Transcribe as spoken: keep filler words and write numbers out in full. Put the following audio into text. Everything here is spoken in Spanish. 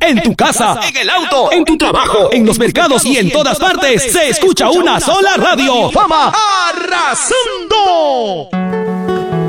en tu casa, en el auto, en tu trabajo, en los mercados y en todas partes se escucha una sola radio. Fama arrasando.